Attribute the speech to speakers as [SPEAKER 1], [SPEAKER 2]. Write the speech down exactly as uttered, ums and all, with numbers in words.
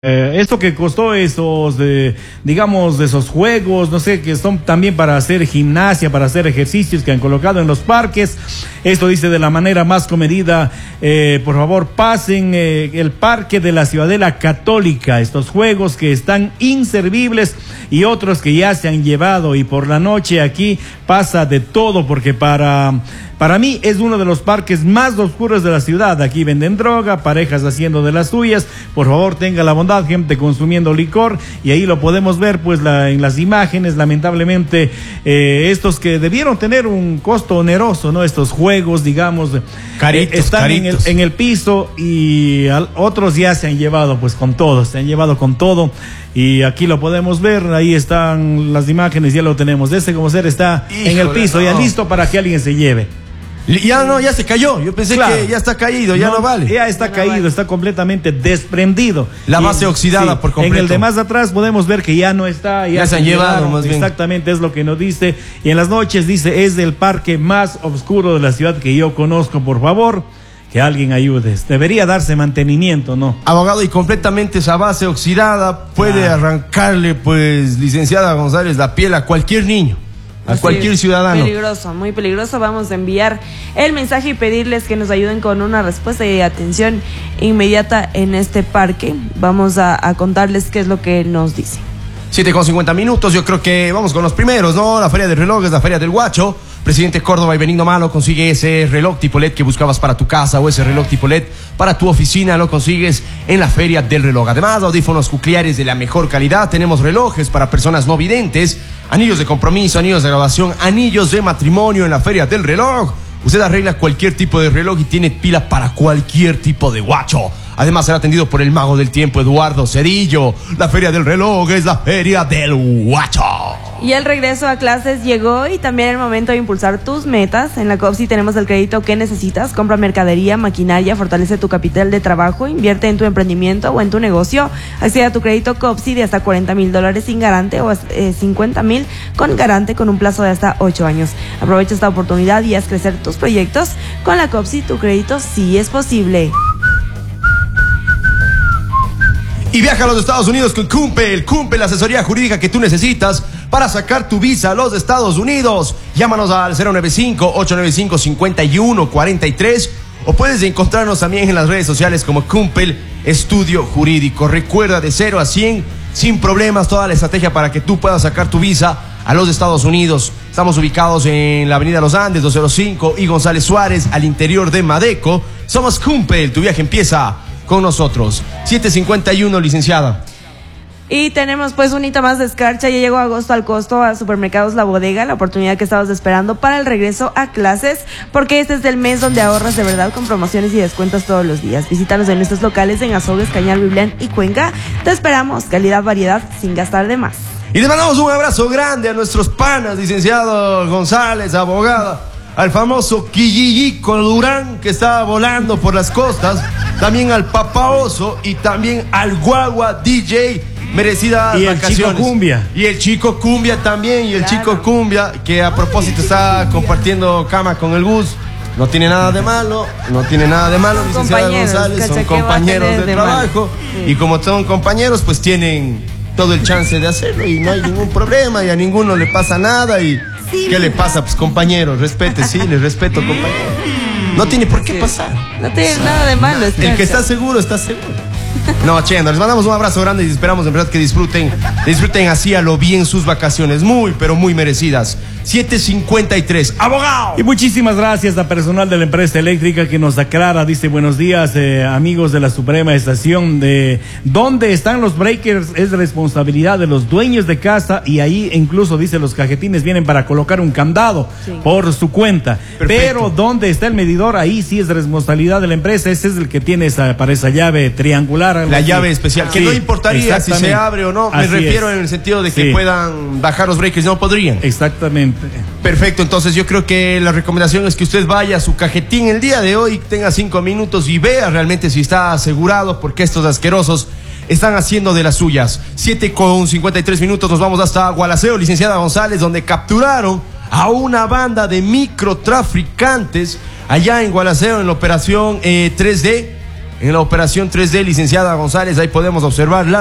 [SPEAKER 1] Eh, esto que costó esos, eh, digamos, de esos juegos, no sé, que son también para hacer gimnasia, para hacer ejercicios que han colocado en los parques. Esto dice de la manera más comedida, eh, por favor pasen eh, el parque de la Ciudadela Católica, estos juegos que están inservibles y otros que ya se han llevado, y por la noche aquí pasa de todo, porque para... Para mí es uno de los parques más oscuros de la ciudad. Aquí venden droga, parejas haciendo de las suyas. Por favor, tenga la bondad, gente consumiendo licor. Y ahí lo podemos ver pues la, en las imágenes. Lamentablemente, eh, estos que debieron tener un costo oneroso, ¿no? Estos juegos, digamos,
[SPEAKER 2] caritos,
[SPEAKER 1] eh, están
[SPEAKER 2] caritos.
[SPEAKER 1] En, el, en el piso, y al, otros ya se han llevado pues con todo. Se han llevado con todo. Y aquí lo podemos ver, ahí están las imágenes, ya lo tenemos. Ese como ser está Híjole, en el piso, no. ya listo para que alguien se lleve.
[SPEAKER 2] Ya no, ya se cayó. Yo pensé claro. que ya está caído, ya no, no vale.
[SPEAKER 1] Ya está ya caído, no vale. Está completamente desprendido.
[SPEAKER 2] La base y, oxidada sí, por completo.
[SPEAKER 1] En el de más atrás podemos ver que ya no está. Ya,
[SPEAKER 2] ya se han llevado, más bien.
[SPEAKER 1] Exactamente, es lo que nos dice. Y en las noches dice, es el parque más oscuro de la ciudad que yo conozco, por favor. Que alguien ayude. Debería darse mantenimiento, ¿no?
[SPEAKER 2] Abogado, y completamente esa base oxidada puede ah. arrancarle, pues, licenciada González, la piel a cualquier niño. A sí, cualquier ciudadano.
[SPEAKER 3] Peligroso, muy peligroso. Vamos a enviar el mensaje y pedirles que nos ayuden con una respuesta y atención inmediata en este parque. Vamos a, a contarles qué es lo que nos dice.
[SPEAKER 2] siete con cincuenta minutos, yo creo que vamos con los primeros, ¿no? La Feria del Reloj es la Feria del Guacho. Presidente Córdoba y Benigno Malo, consigue ese reloj tipo L E D que buscabas para tu casa, o ese reloj tipo L E D para tu oficina, lo consigues en la Feria del Reloj. Además, audífonos cucliares de la mejor calidad, tenemos relojes para personas no videntes, anillos de compromiso, anillos de graduación, anillos de matrimonio en la Feria del Reloj. Usted arregla cualquier tipo de reloj y tiene pila para cualquier tipo de guacho. Además, será atendido por el mago del tiempo, Eduardo Cedillo. La Feria del Reloj es la Feria del Guacho.
[SPEAKER 3] Y el regreso a clases llegó, y también el momento de impulsar tus metas. En la COPSI tenemos el crédito que necesitas. Compra mercadería, maquinaria, fortalece tu capital de trabajo, invierte en tu emprendimiento o en tu negocio. Accede a tu crédito COPSI de hasta cuarenta mil dólares sin garante o eh, cincuenta mil con garante con un plazo de hasta ocho años. Aprovecha esta oportunidad y haz crecer tus proyectos. Con la COPSI tu crédito sí es posible.
[SPEAKER 2] Y viaja a los Estados Unidos con Cumpel. Cumpel, la asesoría jurídica que tú necesitas para sacar tu visa a los Estados Unidos. Llámanos al cero nueve cinco, ocho nueve cinco, cinco uno cuatro tres, o puedes encontrarnos también en las redes sociales como Cumpel Estudio Jurídico. Recuerda, de cero a cien, sin problemas, toda la estrategia para que tú puedas sacar tu visa a los Estados Unidos. Estamos ubicados en la avenida Los Andes, doscientos cinco y González Suárez, al interior de Madeco. Somos Cumpel, tu viaje empieza con nosotros. siete cincuenta y uno, licenciada.
[SPEAKER 3] Y tenemos pues un hito más de escarcha. Ya llegó agosto al costo a Supermercados La Bodega, la oportunidad que estabas esperando para el regreso a clases, porque este es el mes donde ahorras de verdad con promociones y descuentos todos los días. Visítanos en nuestros locales en Azogues, Cañar, Biblián y Cuenca. Te esperamos, calidad, variedad, sin gastar de más.
[SPEAKER 2] Y les mandamos un abrazo grande a nuestros panas, licenciado González, abogada, al famoso Quillico Durán, que estaba volando por las costas, también al Papa Oso y también al Guagua D J, merecidas
[SPEAKER 1] y
[SPEAKER 2] vacaciones.
[SPEAKER 1] El Chico Cumbia.
[SPEAKER 2] Y el Chico Cumbia también, y el
[SPEAKER 3] claro.
[SPEAKER 2] Chico Cumbia, que a propósito está compartiendo cama con el bus. No tiene nada de malo, no tiene nada de malo, licenciada González, son compañeros de, de trabajo, sí. Y como son compañeros, pues tienen todo el chance de hacerlo y no hay ningún problema y a ninguno le pasa nada. Y sí, ¿qué le pasa? Pues compañeros, respete, sí, les respeto, compañeros. No tiene por qué pasar.
[SPEAKER 3] No tiene nada de malo.
[SPEAKER 2] El que está seguro, está seguro. No, Chendo, les mandamos un abrazo grande y esperamos en verdad que disfruten, disfruten así a lo bien sus vacaciones, muy, pero muy merecidas. siete cincuenta y tres, abogado.
[SPEAKER 1] Y muchísimas gracias a personal de la empresa eléctrica que nos aclara, dice buenos días, eh, amigos de la Suprema Estación, de dónde están los breakers es responsabilidad de los dueños de casa, y ahí incluso dice los cajetines vienen para colocar un candado, sí, por su cuenta. Perfecto. Pero dónde está el medidor, ahí sí es responsabilidad de la empresa, ese es el que tiene esa, para esa llave triangular.
[SPEAKER 2] La así. Llave especial, que sí, no importaría si se abre o no, me así refiero es. En el sentido de que sí, puedan bajar los breakers, no podrían.
[SPEAKER 1] Exactamente.
[SPEAKER 2] Perfecto, entonces yo creo que la recomendación es que usted vaya a su cajetín el día de hoy, tenga cinco minutos y vea realmente si está asegurado, porque estos asquerosos están haciendo de las suyas. siete con cincuenta y tres minutos, nos vamos hasta Gualaceo, licenciada González, donde capturaron a una banda de microtraficantes allá en Gualaceo en la operación eh, tres D. en la operación tres D, licenciada González, ahí podemos observar las